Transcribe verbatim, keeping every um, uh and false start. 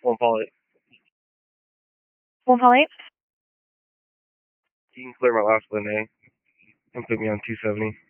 One Paul eight. One Paul eight? You can clear my last one, eh? And put me on two seventy.